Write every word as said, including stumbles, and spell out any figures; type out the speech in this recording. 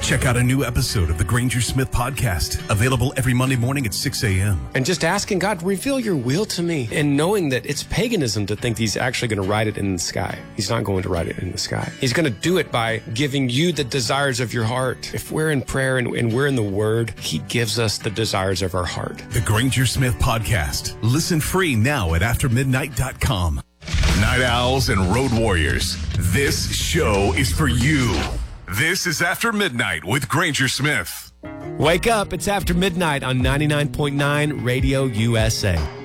Check out a new episode of the Granger Smith Podcast, available every Monday morning at six a.m. And just asking God, reveal your will to me, and knowing that it's paganism to think he's actually going to write it in the sky. He's not going to write it in the sky. He's going to do it by giving you the desires of your heart. If we're in prayer and, and we're in the Word, he gives us the desires of our heart. The Granger Smith Podcast. Listen free now at after midnight dot com. Night Owls and Road Warriors, this show is for you. This is After Midnight with Granger Smith. Wake up, it's After Midnight on ninety-nine point nine Radio U S A.